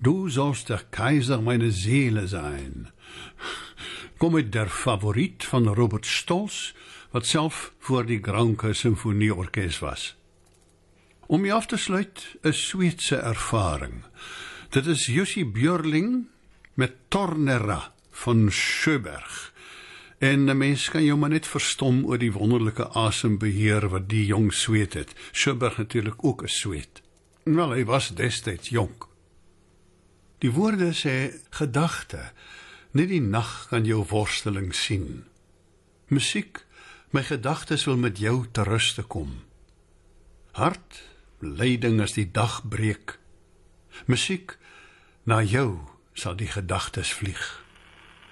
Du sollst der Kaiser meiner Seele sein. Kom uit der favoriet van Robert Stolz, wat self voor die Granke Symfonieorkes was. Om je af te sluit, 'n Sweedse ervaring. Dit is Jussi Björling met Tornera van Sjöberg. En 'n mens kan jou maar net verstom oor die wonderlike asembeheer wat die jong Sweed het. Sjöberg natuurlijk ook 'n Sweed. Wel, hy was destyds jonk. Die woorde sê, gedagte, net die nag kan jou worsteling sien. Musiek, my gedagtes wil met jou te ruste kom. Hart, lyding as die dag breek. Musiek, na jou sal die gedagtes vlieg.